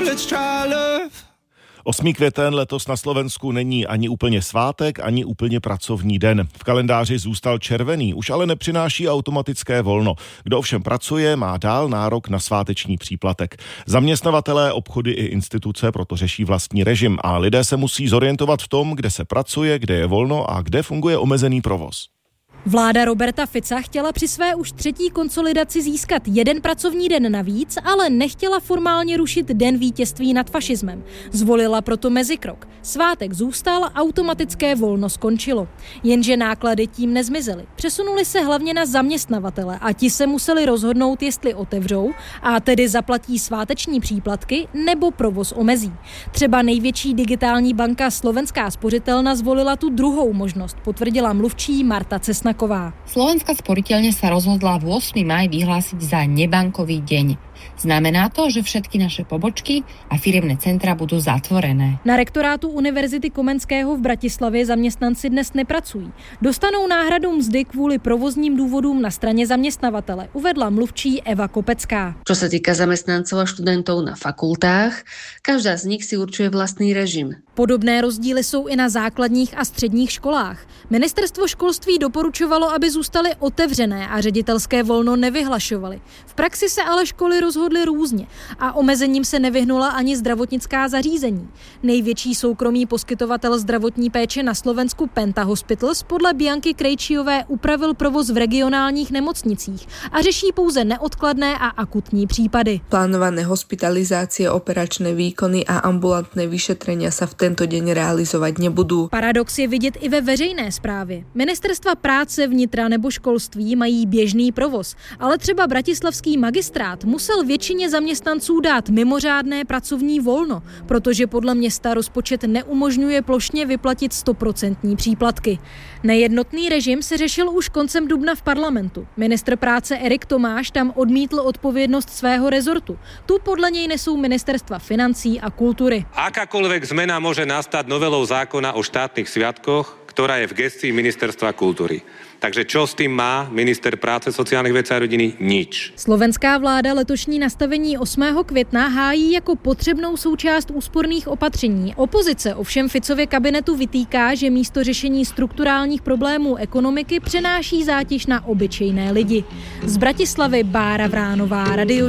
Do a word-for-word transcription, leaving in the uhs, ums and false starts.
let's try love. osmý květen letos na Slovensku není ani úplně svátek, ani úplně pracovní den. V kalendáři zůstal červený, už ale nepřináší automatické volno. Kdo ovšem pracuje, má dál nárok na sváteční příplatek. Zaměstnavatelé, obchody i instituce proto řeší vlastní režim a lidé se musí zorientovat v tom, kde se pracuje, kde je volno a kde funguje omezený provoz. Vláda Roberta Fica chtěla při své už třetí konsolidaci získat jeden pracovní den navíc, ale nechtěla formálně rušit den vítězství nad fašismem. Zvolila proto mezikrok. Svátek zůstal, automatické volno skončilo. Jenže náklady tím nezmizely. Přesunuli se hlavně na zaměstnavatele a ti se museli rozhodnout, jestli otevřou a tedy zaplatí sváteční příplatky nebo provoz omezí. Třeba největší digitální banka Slovenská spořitelna zvolila tu druhou možnost, potvrdila mluvčí Marta Cesnaková. Slovenská sporiteľňa sa rozhodla v ôsmeho mája vyhlásiť za nebankový deň. Znamená to, že všetky naše pobočky a firemné centra budú zatvorené. Na rektorátu Univerzity Komenského v Bratislavě zaměstnanci dnes nepracují. Dostanou náhradu mzdy kvůli provozním důvodům na straně zaměstnavatele, uvedla mluvčí Eva Kopecká. Čo sa týka zamestnancov a študentov na fakultách, každá z nich si určuje vlastný režim. Podobné rozdíly jsou i na základních a středních školách. Ministerstvo školství doporučovalo, aby zůstaly otevřené a ředitelské volno nevyhlašovaly. V praxi se ale školy rozhodly různě a omezením se nevyhnula ani zdravotnická zařízení. Největší soukromý poskytovatel zdravotní péče na Slovensku Penta Hospitals podle Bianky Krejčiové upravil provoz v regionálních nemocnicích a řeší pouze neodkladné a akutní případy. Plánované hospitalizácie, operačné výkony a ambulantné vyšetrenia sa v tento deň realizovať nebudú. Paradox je vidět i ve veřejné správě. Ministerstva práce, vnitra nebo školství mají běžný provoz, ale třeba bratislavský magistrát musel většině zaměstnanců dát mimořádné pracovní volno, protože podle města rozpočet neumožňuje plošně vyplatit stoprocentní příplatky. Nejednotný režim se řešil už koncem dubna v parlamentu. Ministr práce Erik Tomáš tam odmítl odpovědnost svého rezortu. Tu podle něj nesou ministerstva financí a kultury. Akákoľvek zmena môže nastať novelou zákona o štátnych sviatkoch, ktorá je v gestii Ministerstva kultury. Takže čo s tým má minister práce, sociálnych vecí a rodiny? Nič. Slovenská vláda letošní nastavení osmého května hájí jako potřebnou součást úsporných opatření. Opozice ovšem Ficově kabinetu vytýká, že místo řešení strukturálních problémů ekonomiky přenáší zátěž na obyčejné lidi. Z Bratislavy Bára Vránová, Radio